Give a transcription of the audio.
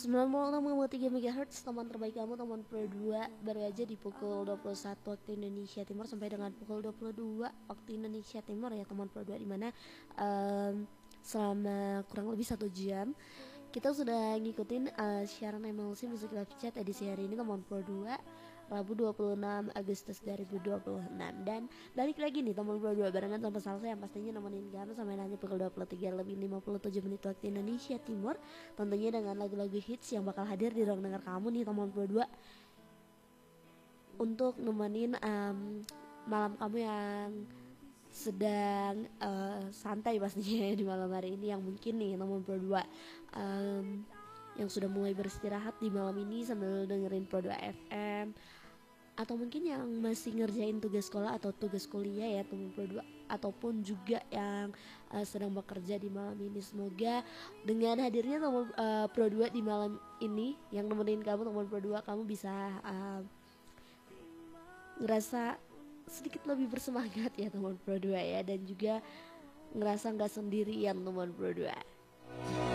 96,3 MHz, teman terbaik kamu, teman Pro 2 baru aja di pukul 21 waktu Indonesia Timur sampai dengan pukul 22 waktu Indonesia Timur ya teman Pro 2, dimana selama kurang lebih 1 jam kita sudah ngikutin siaran MLC Musik Live Chat edisi hari ini teman Pro 2 Rabu 26 Agustus 2026. Dan balik lagi nih teman Pro 2 barengan sama Salsa yang pastinya nemenin kamu sampai nanti pukul 23:57 waktu Indonesia Timur, tentunya dengan lagu-lagu hits yang bakal hadir di ruang dengar kamu nih teman Pro 2 untuk nemenin malam kamu yang sedang santai pastinya di malam hari ini, yang mungkin nih teman Pro 2 yang sudah mulai beristirahat di malam ini sambil dengerin Pro 2 FM, atau mungkin yang masih ngerjain tugas sekolah atau tugas kuliah ya teman Pro 2, ataupun juga yang sedang bekerja di malam ini. Semoga dengan hadirnya teman Pro 2 di malam ini yang nemenin kamu teman Pro 2, kamu bisa ngerasa sedikit lebih bersemangat ya teman Pro 2 ya, dan juga ngerasa nggak sendirian teman Pro 2.